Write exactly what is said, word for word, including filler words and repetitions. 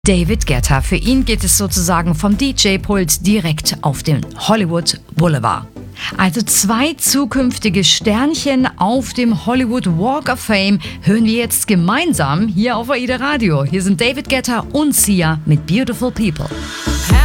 David Guetta. Für ihn geht es sozusagen vom D J-Pult direkt auf den Hollywood Boulevard. Also zwei zukünftige Sternchen auf dem Hollywood Walk of Fame hören wir jetzt gemeinsam hier auf AIDA Radio. Hier sind David Guetta und Sia mit Beautiful People.